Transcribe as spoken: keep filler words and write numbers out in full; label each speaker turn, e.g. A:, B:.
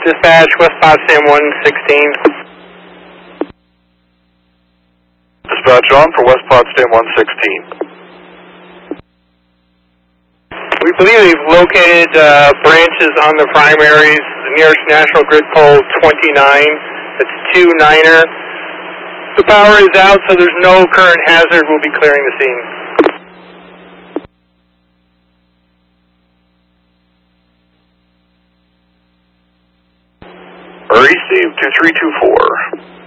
A: dispatch, West Potsdam one sixteen.
B: Dispatch on for West Potsdam one sixteen.
A: We believe they've located uh, branches on the primaries. The nearest National Grid pole twenty-nine. It's two niner. The power is out, so there's no current hazard. We'll be clearing the scene.
B: Received two three two four.